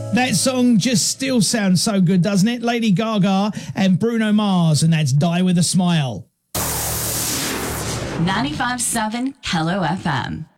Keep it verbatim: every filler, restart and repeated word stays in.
That song just still sounds so good, doesn't it? Lady Gaga and Bruno Mars, and that's Die With a Smile. ninety-five point seven Hello F M.